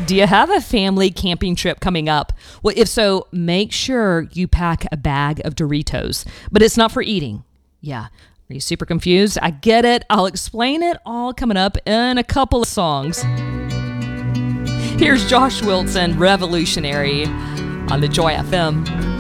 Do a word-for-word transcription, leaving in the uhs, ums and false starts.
Do you have a family camping trip coming up? Well, if so, make sure you pack a bag of Doritos, but it's not for eating. Yeah. Are you super confused? I get it. I'll explain it all coming up in a couple of songs. Here's Josh Wilson, Revolutionary, on the Joy F M.